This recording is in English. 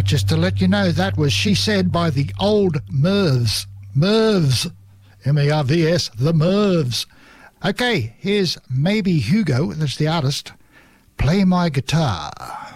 Just to let you know, that was She Said by the Old Mervs. Mervs. M-A-R-V-S, the Mervs. Okay, here's Maybe Hugo, that's the artist. Play My Guitar.